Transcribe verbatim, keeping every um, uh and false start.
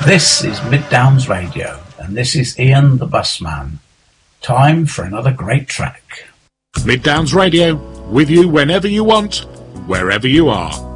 This is Mid Downs Radio, and this is Ian the Busman. Time for another great track. Mid Downs Radio, with you whenever you want, wherever you are.